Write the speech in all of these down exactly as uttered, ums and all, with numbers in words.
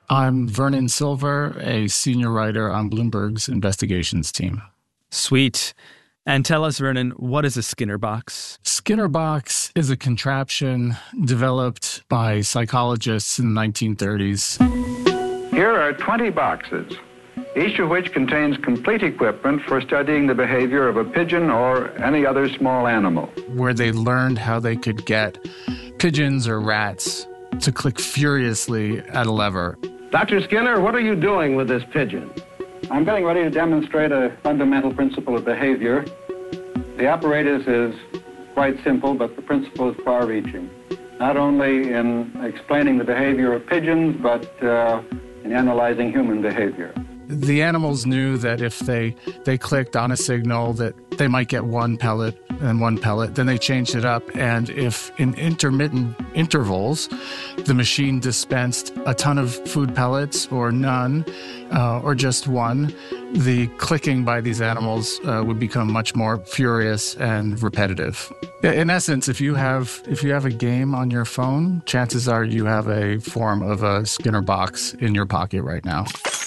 I'm Vernon Silver, a senior writer on Bloomberg's investigations team. Sweet. And tell us, Vernon, what is a Skinner box? Skinner box is a contraption developed by psychologists in the nineteen thirties. Here are twenty boxes, each of which contains complete equipment for studying the behavior of a pigeon or any other small animal. Where they learned how they could get pigeons or rats to click furiously at a lever. Doctor Skinner, what are you doing with this pigeon? I'm getting ready to demonstrate a fundamental principle of behavior. The apparatus is quite simple, but the principle is far-reaching, not only in explaining the behavior of pigeons, but uh, in analyzing human behavior. The animals knew that if they, they clicked on a signal that they might get one pellet and one pellet, then they changed it up. And if in intermittent intervals, the machine dispensed a ton of food pellets or none, uh, or just one, the clicking by these animals uh, would become much more furious and repetitive. In essence, if you have if you have a game on your phone, chances are you have a form of a Skinner box in your pocket right now.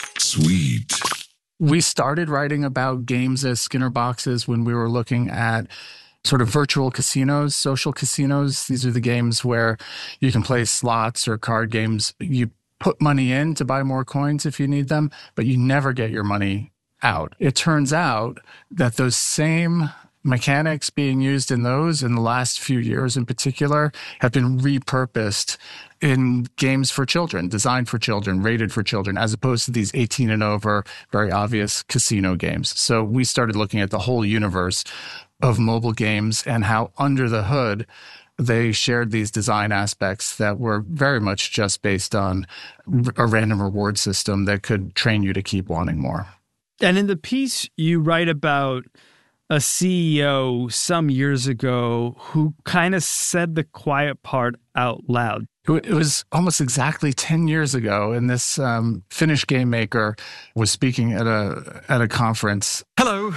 Sweet. We started writing about games as Skinner boxes when we were looking at sort of virtual casinos, social casinos. These are the games where you can play slots or card games. You put money in to buy more coins if you need them, but you never get your money out. It turns out that those same mechanics being used in those in the last few years in particular have been repurposed in games for children, designed for children, rated for children, as opposed to these eighteen and over, very obvious casino games. So we started looking at the whole universe of mobile games and how under the hood they shared these design aspects that were very much just based on a random reward system that could train you to keep wanting more. And in the piece, you write about a C E O some years ago who kind of said the quiet part out loud. It was almost exactly ten years ago, and this um, Finnish game maker was speaking at a at a conference. Hello,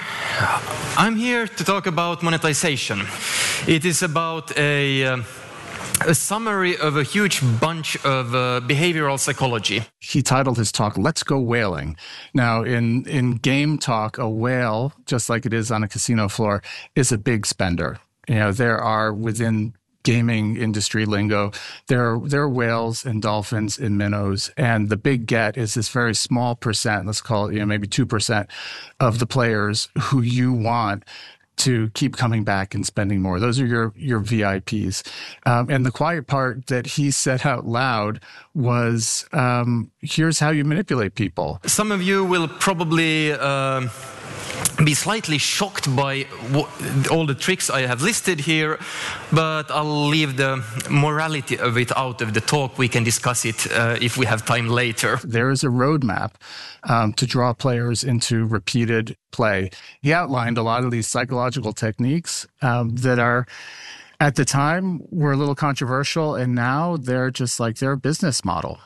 I'm here to talk about monetization. It is about a... Uh, A summary of a huge bunch of uh, behavioral psychology. He titled his talk, Let's Go Whaling. Now, in, in game talk, a whale, just like it is on a casino floor, is a big spender. You know, there are within gaming industry lingo, there are, there are whales and dolphins and minnows, and the big get is this very small percent, let's call it, you know, maybe two percent of the players who you want to keep coming back and spending more. Those are your, your V I Ps. Um, and the quiet part that he said out loud was, um, here's how you manipulate people. Some of you will probably uh, be slightly shocked by what, all the tricks I have listed here, but I'll leave the morality of it out of the talk. We can discuss it uh, if we have time later. There is a roadmap um, to draw players into repeated play. He outlined a lot of these psychological techniques um, that are, at the time, were a little controversial, and now they're just like their business model.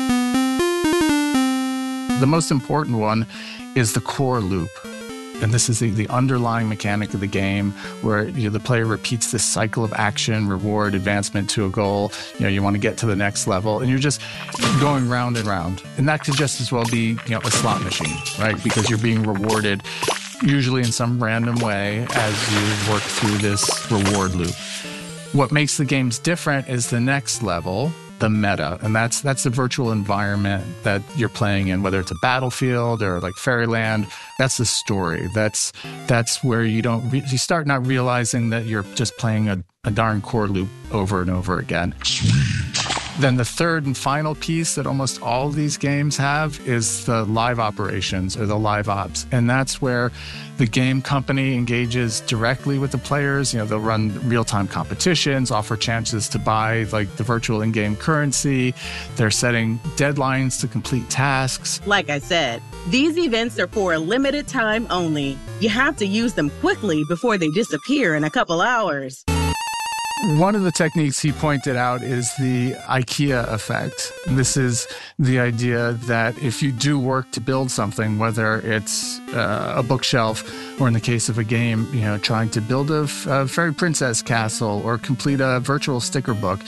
The most important one is the core loop. And this is the, the underlying mechanic of the game where you know, the player repeats this cycle of action, reward, advancement to a goal. You know, you want to get to the next level, and you're just going round and round. And that could just as well be, you know, a slot machine, right? Because you're being rewarded usually in some random way as you work through this reward loop. What makes the games different is the next level, the meta, and that's that's the virtual environment that you're playing in, whether it's a battlefield or like Fairyland. That's the story. That's that's where you don't re- you start not realizing that you're just playing a, a darn core loop over and over again. Then the third and final piece that almost all of these games have is the live operations or the live ops. And that's where the game company engages directly with the players. You know, they'll run real-time competitions, offer chances to buy like the virtual in-game currency. They're setting deadlines to complete tasks. Like I said, these events are for a limited time only. You have to use them quickly before they disappear in a couple hours. One of the techniques he pointed out is the IKEA effect. This is the idea that if you do work to build something, whether it's uh, a bookshelf or in the case of a game, you know, trying to build a, a fairy princess castle or complete a virtual sticker book,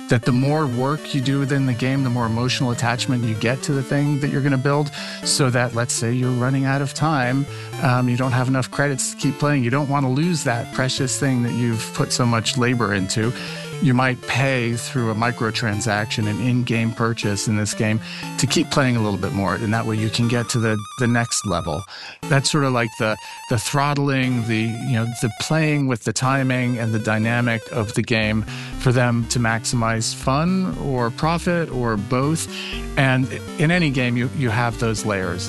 that the more work you do within the game, the more emotional attachment you get to the thing that you're going to build, so that, let's say you're running out of time, um, you don't have enough credits to keep playing, you don't want to lose that precious thing that you've put so much labor into. You might pay through a microtransaction, an in-game purchase in this game, to keep playing a little bit more, and that way you can get to the, the next level. That's sort of like the the throttling, the you know the playing with the timing and the dynamic of the game for them to maximize fun or profit or both. And in any game, you you have those layers.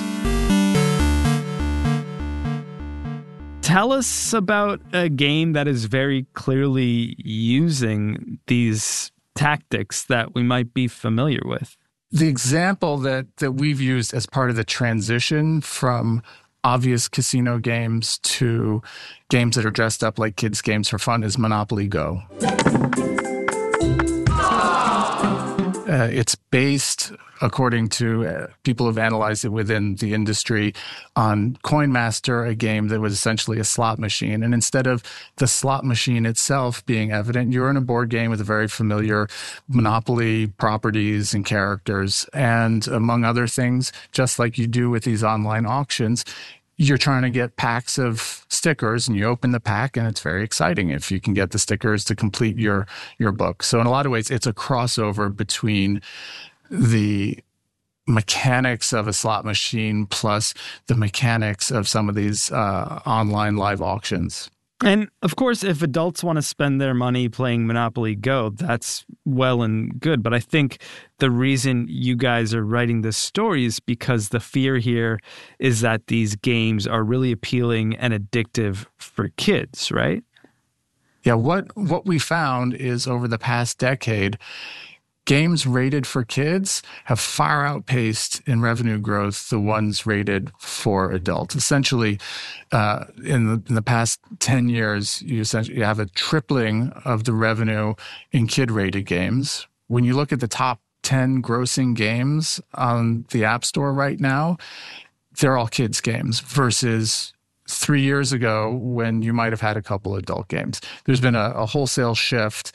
Tell us about a game that is very clearly using these tactics that we might be familiar with. The example that, that we've used as part of the transition from obvious casino games to games that are dressed up like kids' games for fun is Monopoly Go. Uh, it's based, according to uh, people who've analyzed it within the industry, on Coin Master, a game that was essentially a slot machine. And instead of the slot machine itself being evident, you're in a board game with a very familiar Monopoly properties and characters. And among other things, just like you do with these online auctions, you're trying to get packs of stickers, and you open the pack, and it's very exciting if you can get the stickers to complete your your book. So in a lot of ways, it's a crossover between the mechanics of a slot machine plus the mechanics of some of these uh, online live auctions. And of course, if adults want to spend their money playing Monopoly Go, that's well and good. But I think the reason you guys are writing this story is because the fear here is that these games are really appealing and addictive for kids, right? Yeah, what what we found is over the past decade, games rated for kids have far outpaced in revenue growth the ones rated for adults. Essentially, uh, in, the, in the past ten years, you essentially you have a tripling of the revenue in kid-rated games. When you look at the top ten grossing games on the App Store right now, they're all kids' games versus three years ago when you might have had a couple adult games. There's been a, a wholesale shift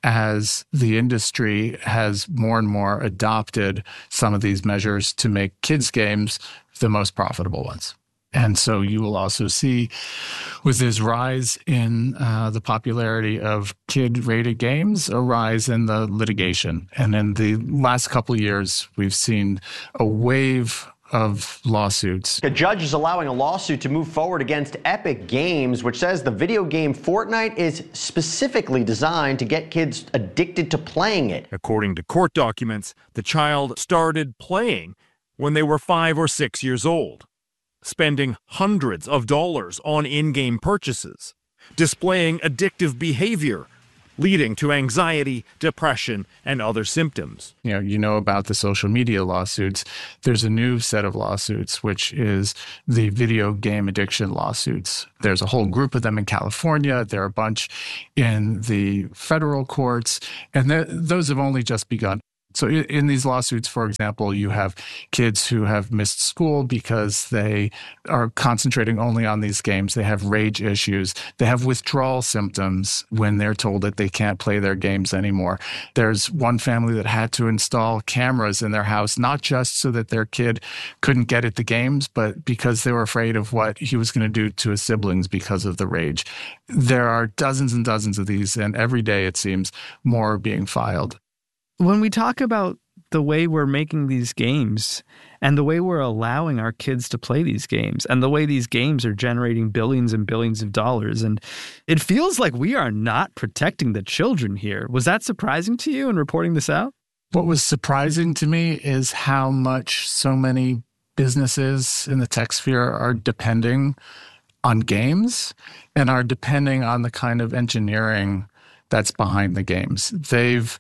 as the industry has more and more adopted some of these measures to make kids' games the most profitable ones. And so you will also see with this rise in uh, the popularity of kid-rated games, a rise in the litigation. And in the last couple of years, we've seen a wave of lawsuits. A judge is allowing a lawsuit to move forward against Epic Games, which says the video game Fortnite is specifically designed to get kids addicted to playing it. According to court documents, the child started playing when they were five or six years old, spending hundreds of dollars on in-game purchases, displaying addictive behavior, leading to anxiety, depression, and other symptoms. You know, you know about the social media lawsuits. There's a new set of lawsuits, which is the video game addiction lawsuits. There's a whole group of them in California. There are a bunch in the federal courts, and th- those have only just begun. So in these lawsuits, for example, you have kids who have missed school because they are concentrating only on these games. They have rage issues. They have withdrawal symptoms when they're told that they can't play their games anymore. There's one family that had to install cameras in their house, not just so that their kid couldn't get at the games, but because they were afraid of what he was going to do to his siblings because of the rage. There are dozens and dozens of these, and every day, it seems, more are being filed. When we talk about the way we're making these games and the way we're allowing our kids to play these games and the way these games are generating billions and billions of dollars, and it feels like we are not protecting the children here. Was that surprising to you in reporting this out? What was surprising to me is how much so many businesses in the tech sphere are depending on games and are depending on the kind of engineering that's behind the games. They've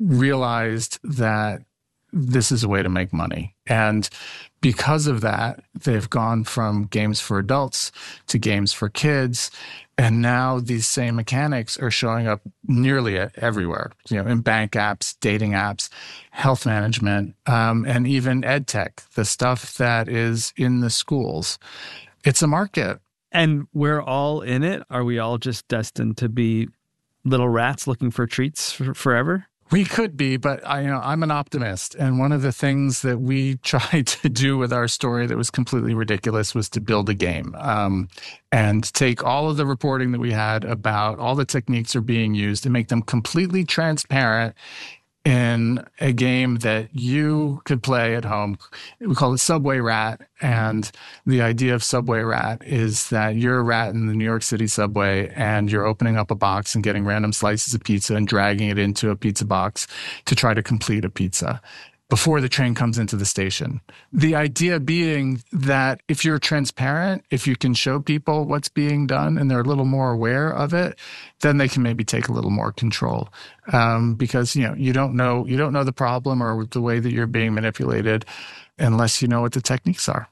realized that this is a way to make money. And because of that, they've gone from games for adults to games for kids. And now these same mechanics are showing up nearly everywhere, you know, in bank apps, dating apps, health management, um, and even ed tech, the stuff that is in the schools. It's a market. And we're all in it? Are we all just destined to be little rats looking for treats for forever? We could be, but I, you know, I'm an optimist. And one of the things that we tried to do with our story that was completely ridiculous was to build a game um, and take all of the reporting that we had about all the techniques are being used and make them completely transparent in a game that you could play at home. We call it Subway Rat. And the idea of Subway Rat is that you're a rat in the New York City subway and you're opening up a box and getting random slices of pizza and dragging it into a pizza box to try to complete a pizza before the train comes into the station. The idea being that if you're transparent, if you can show people what's being done and they're a little more aware of it, then they can maybe take a little more control. Um, because, you know, you don't know, you don't know the problem or the way that you're being manipulated unless you know what the techniques are.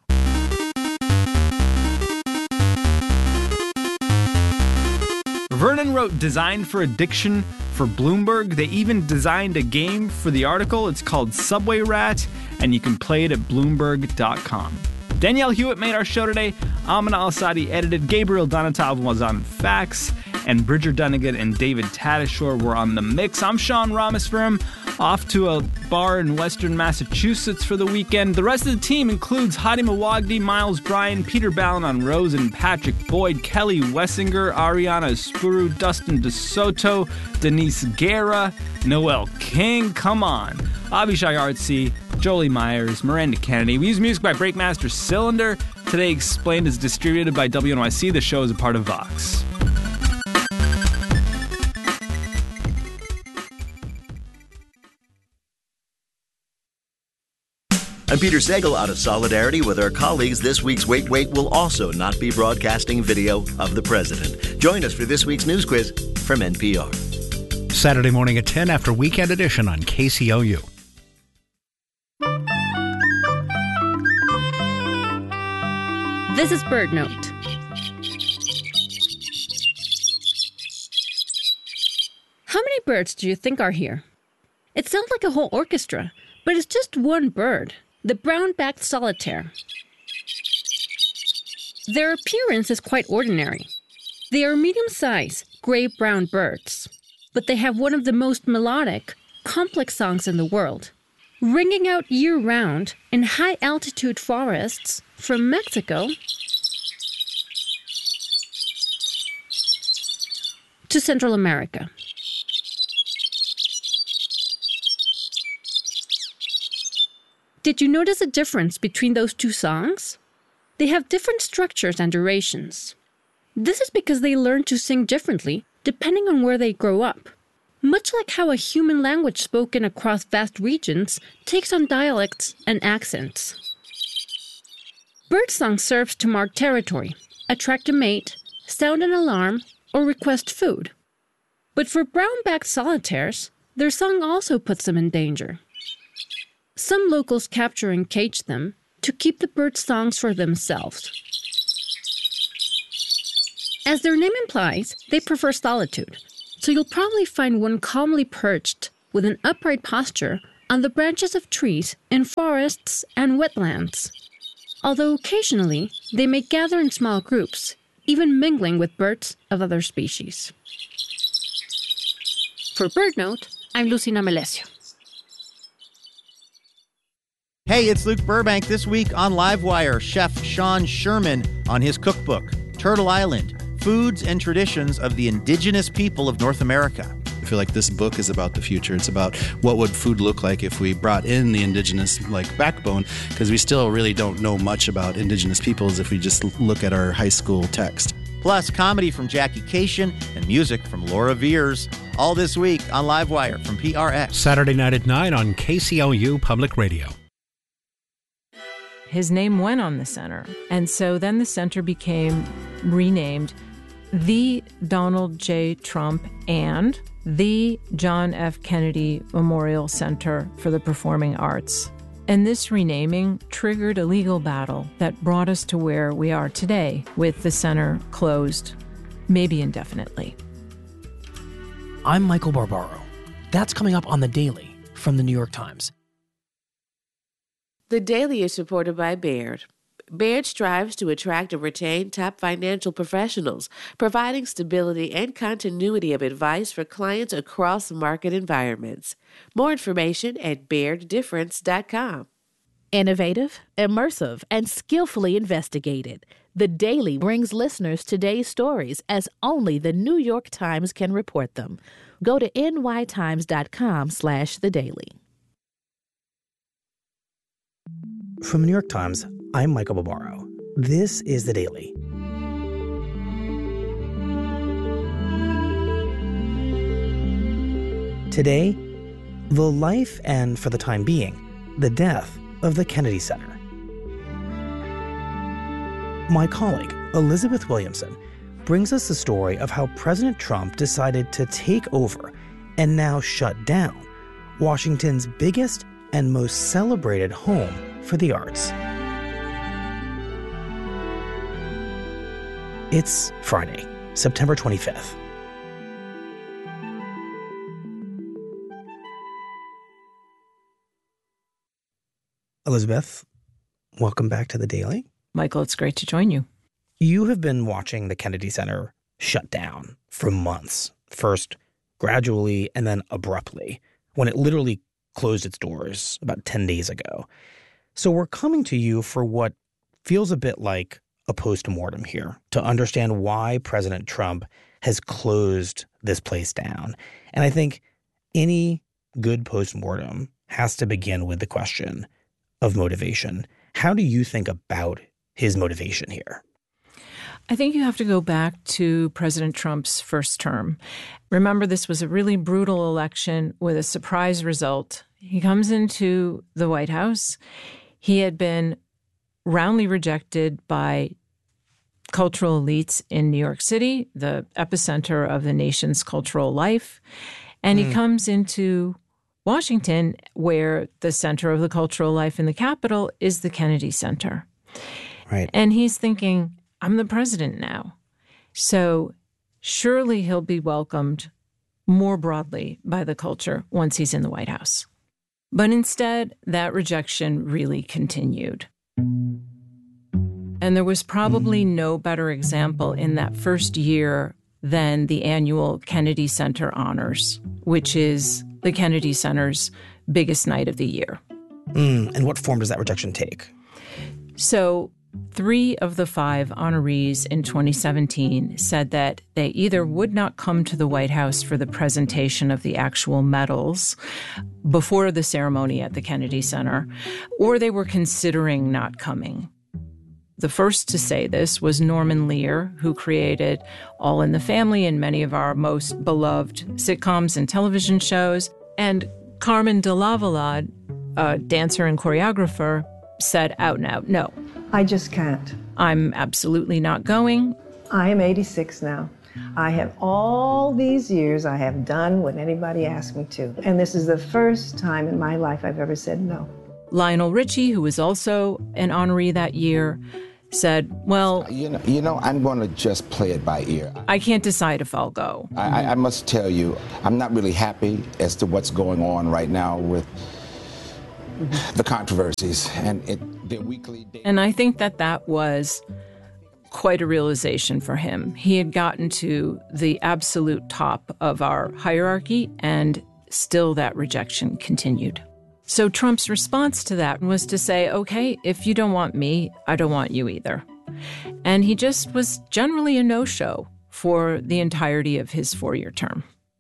Vernon wrote Designed for Addiction for Bloomberg. They even designed a game for the article. It's called Subway Rat, and you can play it at Bloomberg dot com. Danielle Hewitt made our show today. Amina Al-Sadi edited. Gabriel Donatov was on fax. And Bridger Dunnigan and David Tatasciore were on the mix. I'm Sean Rameswaram, off to a bar in western Massachusetts for the weekend. The rest of the team includes Hadi Mawagdi, Miles Bryan, Peter Ballin on Rose and Patrick Boyd, Kelly Wessinger, Ariana Spuru, Dustin DeSoto, Denise Guerra, Noel King, come on, Avishai Artsy, Jolie Myers, Miranda Kennedy. We use music by Breakmaster Cylinder. Today Explained is distributed by W N Y C. The show is a part of Vox. I'm Peter Sagal. Out of solidarity with our colleagues, this week's Wait Wait will also not be broadcasting video of the president. Join us for this week's news quiz from N P R. Saturday morning at ten after Weekend Edition on K C O U. This is Bird Note. How many birds do you think are here? It sounds like a whole orchestra, but it's just one bird. The brown-backed solitaire. Their appearance is quite ordinary. They are medium-sized, gray-brown birds, but they have one of the most melodic, complex songs in the world, ringing out year-round in high-altitude forests from Mexico to Central America. Did you notice a difference between those two songs? They have different structures and durations. This is because they learn to sing differently depending on where they grow up, much like how a human language spoken across vast regions takes on dialects and accents. Birdsong serves to mark territory, attract a mate, sound an alarm, or request food. But for brown-backed solitaires, their song also puts them in danger. Some locals capture and cage them to keep the birds' songs for themselves. As their name implies, they prefer solitude, so you'll probably find one calmly perched with an upright posture on the branches of trees in forests and wetlands. Although occasionally, they may gather in small groups, even mingling with birds of other species. For Bird Note, I'm Lucina Melesio. Hey, it's Luke Burbank. This week on Livewire, Chef Sean Sherman on his cookbook, Turtle Island, Foods and Traditions of the Indigenous People of North America. I feel like this book is about the future. It's about what would food look like if we brought in the indigenous like backbone, because we still really don't know much about indigenous peoples if we just look at our high school text. Plus, comedy from Jackie Cation and music from Laura Veers. All this week on Livewire from P R X. Saturday night at nine on K C O U Public Radio. His name went on the center. And so then the center became renamed the Donald J. Trump and the John F. Kennedy Memorial Center for the Performing Arts. And this renaming triggered a legal battle that brought us to where we are today, with the center closed, maybe indefinitely. I'm Michael Barbaro. That's coming up on The Daily from The New York Times. The Daily is supported by Baird. Baird strives to attract and retain top financial professionals, providing stability and continuity of advice for clients across market environments. More information at baird difference dot com. Innovative, immersive, and skillfully investigated, The Daily brings listeners today's stories as only the New York Times can report them. Go to n y times dot com slash the daily. From the New York Times, I'm Michael Barbaro. This is The Daily. Today, the life and, for the time being, the death of the Kennedy Center. My colleague, Elizabeth Williamson, brings us the story of how President Trump decided to take over and now shut down Washington's biggest and most celebrated home for the arts. It's Friday, September twenty-fifth. Elizabeth, welcome back to The Daily. Michael, it's great to join you. You have been watching the Kennedy Center shut down for months, first gradually and then abruptly, when it literally closed its doors about ten days ago. So we're coming to you for what feels a bit like a post-mortem here to understand why President Trump has closed this place down. And I think any good post-mortem has to begin with the question of motivation. How do you think about his motivation here? I think you have to go back to President Trump's first term. Remember, this was a really brutal election with a surprise result. He comes into the White House. He had been roundly rejected by cultural elites in New York City, the epicenter of the nation's cultural life. And mm. he comes into Washington, where the center of the cultural life in the Capitol is the Kennedy Center. Right. And he's thinking, I'm the president now. So surely he'll be welcomed more broadly by the culture once he's in the White House. But instead, that rejection really continued. And there was probably no better example in that first year than the annual Kennedy Center Honors, which is the Kennedy Center's biggest night of the year. Mm, and what form does that rejection take? So three of the five honorees in twenty seventeen said that they either would not come to the White House for the presentation of the actual medals before the ceremony at the Kennedy Center, or they were considering not coming. The first to say this was Norman Lear, who created All in the Family and many of our most beloved sitcoms and television shows. And Carmen de Lavalade, a dancer and choreographer, said out and out, no. I just can't. I'm absolutely not going. I am eighty-six now. I have all these years I have done what anybody asked me to. And this is the first time in my life I've ever said no. Lionel Richie, who was also an honoree that year, said, well, you know, you know, I'm going to just play it by ear. I can't decide if I'll go. I, I must tell you, I'm not really happy as to what's going on right now with the controversies and it, their weekly. And I think that that was quite a realization for him. He had gotten to the absolute top of our hierarchy, and still that rejection continued. So Trump's response to that was to say, okay, if you don't want me, I don't want you either. And he just was generally a no-show for the entirety of his four-year term.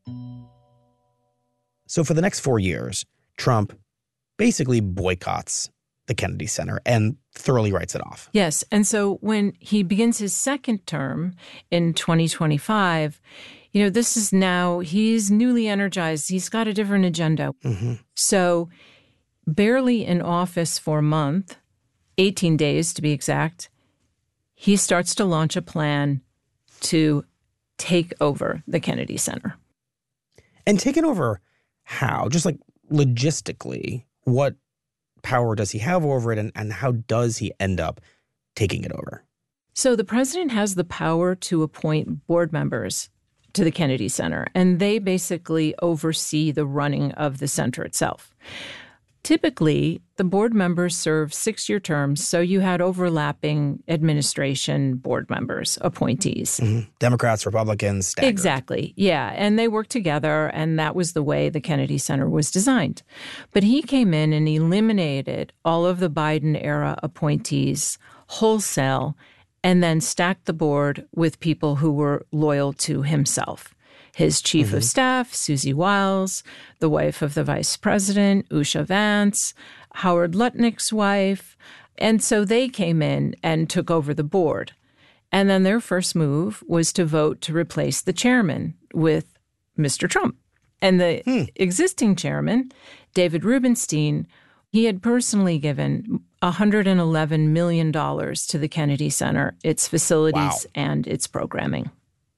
So for the next four years, Trump basically boycotts the Kennedy Center and thoroughly writes it off. Yes. And so when he begins his second term in twenty twenty-five, you know, this is now, he's newly energized. He's got a different agenda. Mm-hmm. So barely in office for a month, eighteen days to be exact, he starts to launch a plan to take over the Kennedy Center. And taking over how? Just like logistically, what power does he have over it, and, and how does he end up taking it over? So the president has the power to appoint board members to the Kennedy Center, and they basically oversee the running of the center itself. Typically, the board members serve six-year terms, so you had overlapping administration board members, appointees. Mm-hmm. Democrats, Republicans, staggered. Exactly, yeah. And they worked together, and that was the way the Kennedy Center was designed. But he came in and eliminated all of the Biden-era appointees wholesale and then stacked the board with people who were loyal to himself. His chief mm-hmm. of staff, Susie Wiles, the wife of the vice president, Usha Vance, Howard Lutnick's wife. And so they came in and took over the board. And then their first move was to vote to replace the chairman with Mister Trump. And the hmm. existing chairman, David Rubenstein, he had personally given one hundred eleven million dollars to the Kennedy Center, its facilities, wow. and its programming.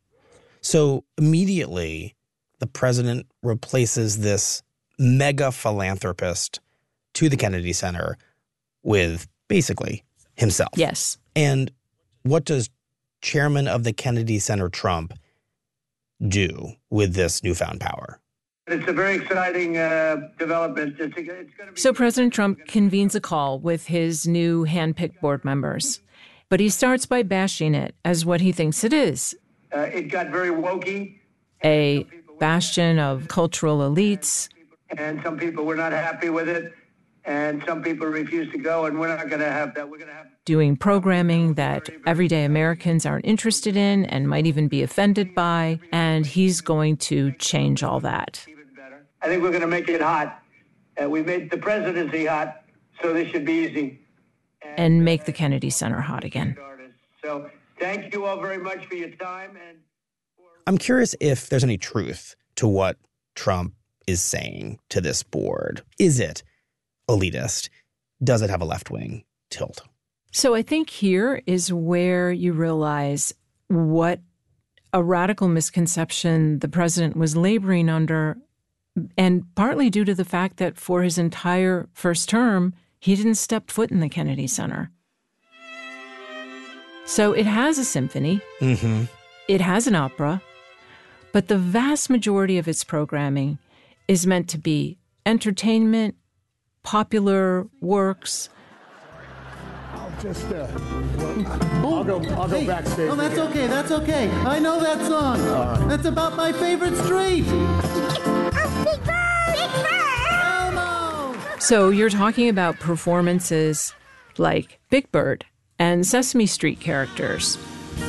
So immediately, the president replaces this mega philanthropist to the Kennedy Center with basically himself. Yes. And what does chairman of the Kennedy Center, Trump, do with this newfound power? It's a very exciting uh, development. It's, a, it's going to be- so President Trump convenes a call with his new handpicked board members. But he starts by bashing it as what he thinks it is. Uh, it got very wokey. A bastion of cultural elites. And some people were not happy with it. And some people refused to go. And we're not going to have that. We're going to have doing programming that everyday Americans aren't interested in and might even be offended by. And he's going to change all that. I think we're going to make it hot. Uh, we made the presidency hot, so this should be easy. And, and make the Kennedy Center hot again. So thank you all very much for your time. And I'm curious if there's any truth to what Trump is saying to this board. Is it elitist? Does it have a left-wing tilt? So I think here is where you realize what a radical misconception the president was laboring under, and partly due to the fact that for his entire first term, he didn't step foot in the Kennedy Center. So it has a symphony. Mm-hmm. It has an opera. But the vast majority of its programming is meant to be entertainment, popular works. I'll just, uh, I'll go, I'll go hey, backstage. Oh, that's again. okay, that's okay. I know that song. All right. That's about my favorite street. Big Bird! Big Bird! Elmo! So you're talking about performances like Big Bird and Sesame Street characters.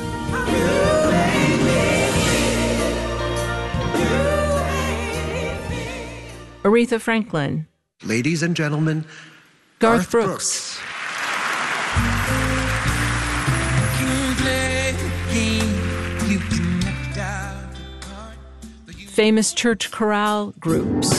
Aretha Franklin. Ladies and gentlemen, Garth, Garth Brooks. Brooks. Famous church chorale groups.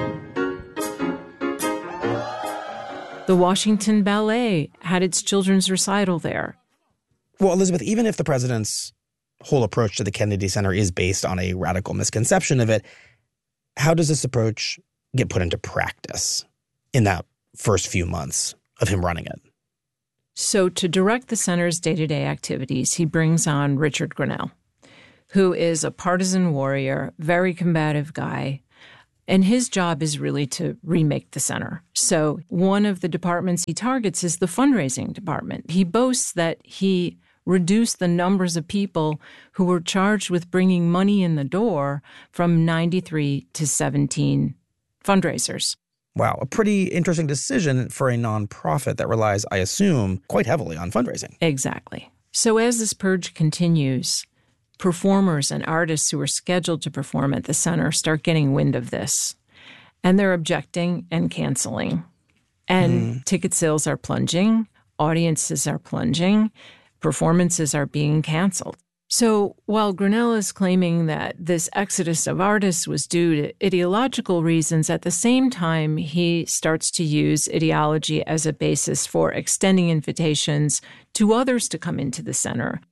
The Washington Ballet had its children's recital there. Well, Elizabeth, even if the president's whole approach to the Kennedy Center is based on a radical misconception of it, how does this approach get put into practice in that first few months of him running it? So to direct the center's day-to-day activities, he brings on Richard Grenell, who is a partisan warrior, very combative guy. And his job is really to remake the center. So one of the departments he targets is the fundraising department. He boasts that he reduced the numbers of people who were charged with bringing money in the door from ninety-three to seventeen fundraisers. Wow, a pretty interesting decision for a nonprofit that relies, I assume, quite heavily on fundraising. Exactly. So as this purge continues, performers and artists who are scheduled to perform at the center start getting wind of this. And they're objecting and canceling. And mm. ticket sales are plunging, audiences are plunging, performances are being canceled. So while Grenell is claiming that this exodus of artists was due to ideological reasons, at the same time, he starts to use ideology as a basis for extending invitations to others to come into the center.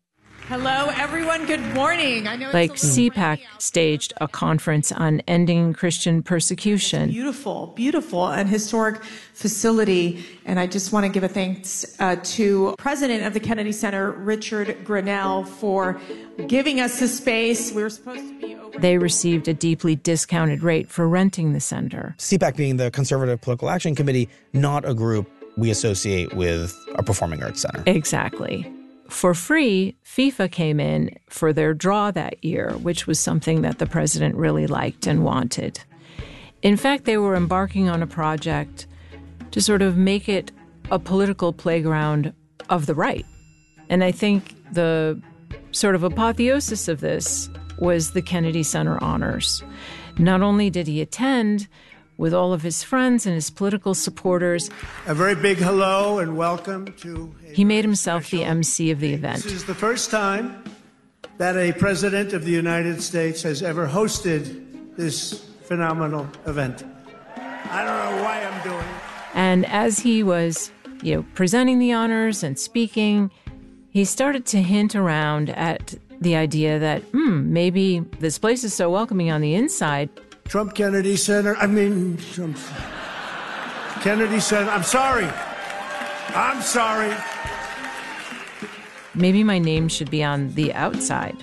Hello, everyone. Good morning. I know Like it's a C PAC staged a conference on ending Christian persecution. beautiful, beautiful and historic facility. And I just want to give a thanks uh, to President of the Kennedy Center, Richard Grinnell, for giving us the space. We were supposed to be open. They received a deeply discounted rate for renting the center. C PAC being the Conservative Political Action Committee, not a group we associate with a performing arts center. Exactly. For free, FIFA came in for their draw that year, which was something that the president really liked and wanted. In fact, they were embarking on a project to sort of make it a political playground of the right. And I think the sort of apotheosis of this was the Kennedy Center Honors. Not only did he attend with all of his friends and his political supporters, A very big hello and welcome to... he made himself the M C of the event. This is the first time that a president of the United States has ever hosted this phenomenal event. I don't know why I'm doing it. And as he was, you know, presenting the honors and speaking, he started to hint around at the idea that, hmm, maybe this place is so welcoming on the inside. Trump Kennedy Center, I mean, Trump, Kennedy Center, I'm sorry. I'm sorry. Maybe my name should be on the outside.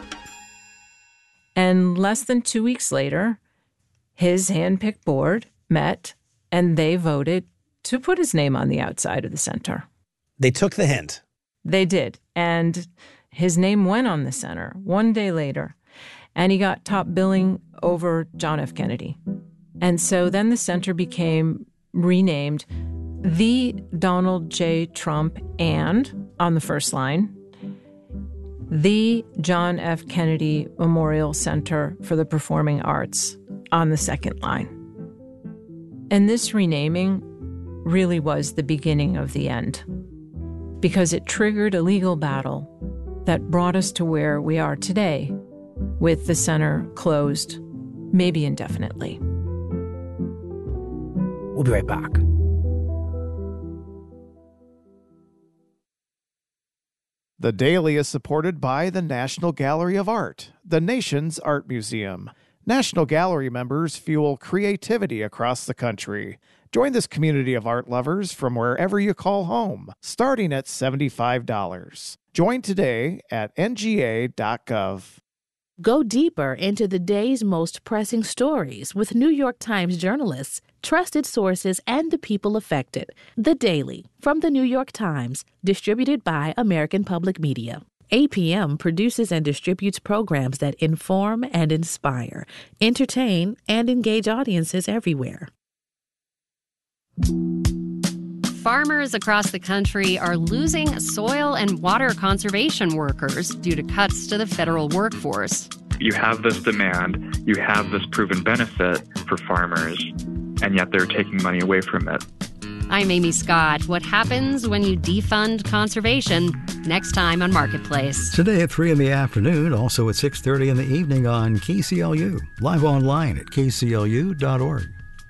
And less than two weeks later, his handpicked board met and they voted to put his name on the outside of the center. They took the hint. They did. And his name went on the center one day later. And he got top billing over John F. Kennedy. And so then the center became renamed the Donald J. Trump and, on the first line, the John F. Kennedy Memorial Center for the Performing Arts on the second line. And this renaming really was the beginning of the end, because it triggered a legal battle that brought us to where we are today, with the center closed, maybe indefinitely. We'll be right back. The Daily is supported by the National Gallery of Art, the nation's art museum. National Gallery members fuel creativity across the country. Join this community of art lovers from wherever you call home, starting at seventy-five dollars. Join today at N G A dot gov. Go deeper into the day's most pressing stories with New York Times journalists, trusted sources, and the people affected. The Daily from the New York Times, distributed by American Public Media. A P M produces and distributes programs that inform and inspire, entertain, and engage audiences everywhere. Farmers across the country are losing soil and water conservation workers due to cuts to the federal workforce. You have this demand, you have this proven benefit for farmers, and yet they're taking money away from it. I'm Amy Scott. What happens when you defund conservation? Next time on Marketplace. Today at three in the afternoon, also at six thirty in the evening on K C L U. Live online at K C L U dot org.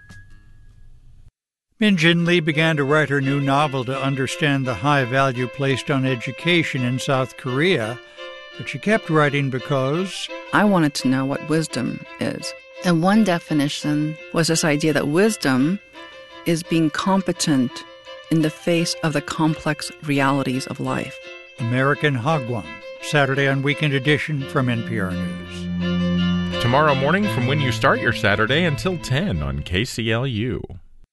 Min Jin Lee began to write her new novel to understand the high value placed on education in South Korea, but she kept writing because I wanted to know what wisdom is. And one definition was this idea that wisdom is being competent in the face of the complex realities of life. American Hagwon, Saturday on Weekend Edition from N P R News. Tomorrow morning from when you start your Saturday until ten on K C L U.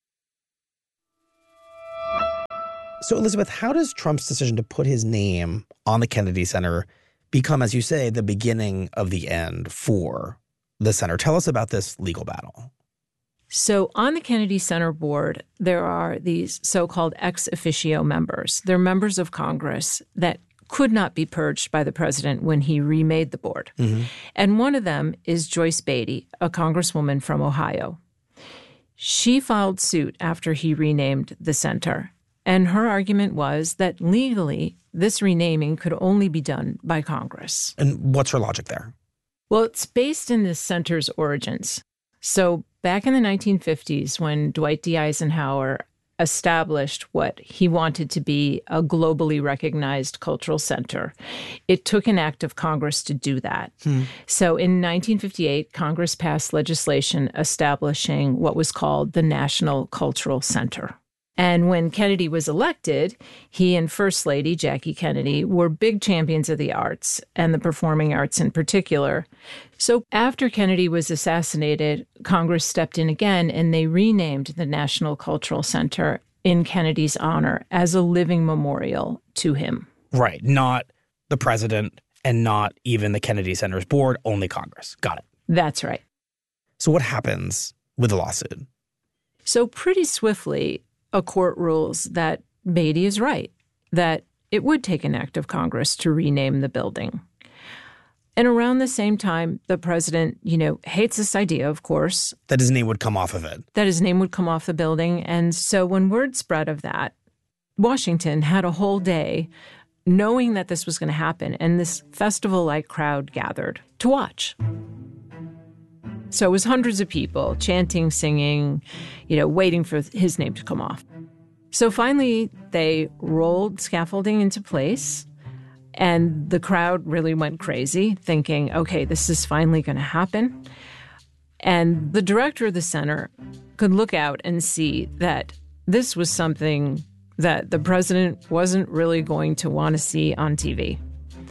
So, Elizabeth, how does Trump's decision to put his name on the Kennedy Center become, as you say, the beginning of the end for the center? Tell us about this legal battle. So on the Kennedy Center board, there are these so-called ex officio members. They're members of Congress that could not be purged by the president when he remade the board. Mm-hmm. And one of them is Joyce Beatty, a congresswoman from Ohio. She filed suit after he renamed the center. And her argument was that legally, this renaming could only be done by Congress. And what's her logic there? Well, it's based in the center's origins. So back in the nineteen fifties, when Dwight D. Eisenhower established what he wanted to be a globally recognized cultural center. It took an act of Congress to do that. Hmm. So in nineteen fifty-eight, Congress passed legislation establishing what was called the National Cultural Center. And when Kennedy was elected, he and First Lady Jackie Kennedy were big champions of the arts and the performing arts in particular. So after Kennedy was assassinated, Congress stepped in again and they renamed the National Cultural Center in Kennedy's honor as a living memorial to him. Right. Not the president and not even the Kennedy Center's board, only Congress. Got it. That's right. So what happens with the lawsuit? So pretty swiftly, a court rules that Beatty is right, that it would take an act of Congress to rename the building. And around the same time, the president, you know, hates this idea, of course. That his name would come off of it. That his name would come off the building. And so when word spread of that, Washington had a whole day knowing that this was going to happen, and this festival-like crowd gathered to watch. So it was hundreds of people chanting, singing, you know, waiting for his name to come off. So finally, they rolled scaffolding into place, and the crowd really went crazy, thinking, okay, this is finally going to happen. And the director of the center could look out and see that this was something that the president wasn't really going to want to see on T V.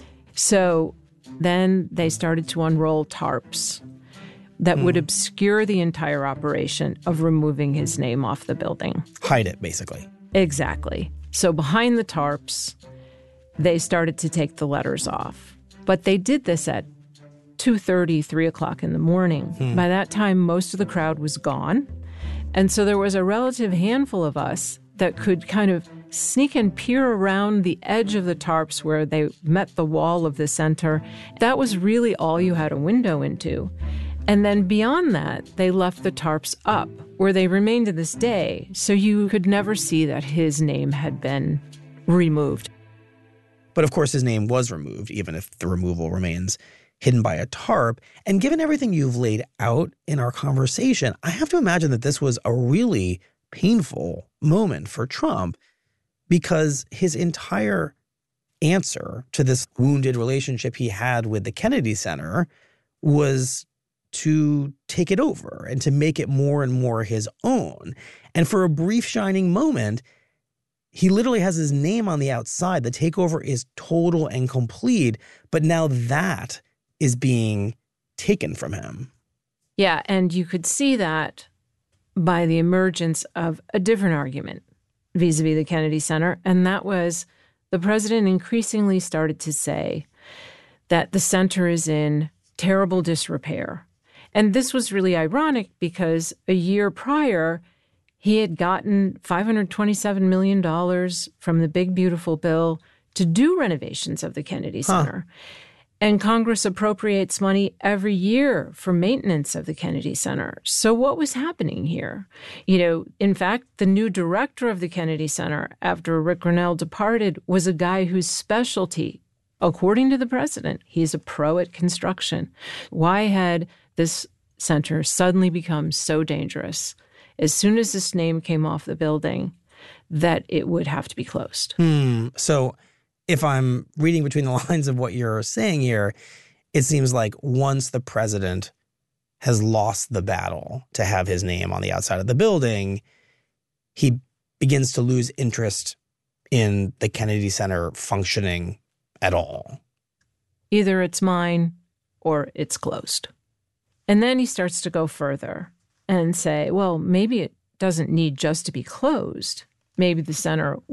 So then they started to unroll tarps that mm. would obscure the entire operation of removing his name off the building. Hide it, basically. Exactly. So behind the tarps, they started to take the letters off. But they did this at two thirty, three o'clock in the morning. Mm. By that time, most of the crowd was gone. And so there was a relative handful of us that could kind of sneak and peer around the edge of the tarps where they met the wall of the center. That was really all you had a window into. And then beyond that, they left the tarps up, where they remain to this day, so you could never see that his name had been removed. But of course, his name was removed, even if the removal remains hidden by a tarp. And given everything you've laid out in our conversation, I have to imagine that this was a really painful moment for Trump, because his entire answer to this wounded relationship he had with the Kennedy Center was to take it over and to make it more and more his own. And for a brief shining moment, he literally has his name on the outside. The takeover is total and complete, but now that is being taken from him. Yeah, and you could see that by the emergence of a different argument vis-a-vis the Kennedy Center, and that was the president increasingly started to say that the center is in terrible disrepair. And this was really ironic because a year prior, he had gotten five hundred twenty-seven million dollars from the Big Beautiful Bill to do renovations of the Kennedy Center. Huh. And Congress appropriates money every year for maintenance of the Kennedy Center. So what was happening here? You know, in fact, the new director of the Kennedy Center, after Rick Grinnell departed, was a guy whose specialty, according to the president, he's a pro at construction. Why had this center suddenly become so dangerous as soon as this name came off the building that it would have to be closed? Hmm. So if I'm reading between the lines of what you're saying here, it seems like once the president has lost the battle to have his name on the outside of the building, he begins to lose interest in the Kennedy Center functioning at all. Either it's mine or it's closed. And then he starts to go further and say, well, maybe it doesn't need just to be closed. Maybe the center